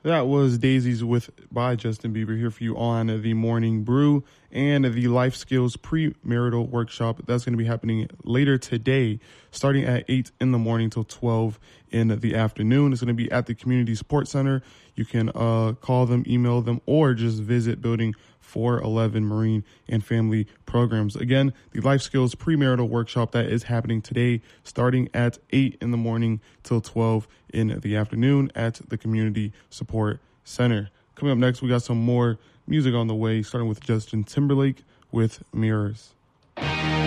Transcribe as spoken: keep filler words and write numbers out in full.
That was Daisies with by Justin Bieber here for you on the Morning Brew and the Life Skills Premarital Workshop. That's going to be happening later today, starting at eight in the morning till twelve in the afternoon. It's going to be at the Community Support Center. You can uh, call them, email them, or just visit Building four eleven Marine and Family Programs. Again, the Life Skills Premarital Workshop that is happening today, starting at eight in the morning till twelve in the afternoon at the Community Support Center. Coming up next, we got some more music on the way, starting with Justin Timberlake with Mirrors.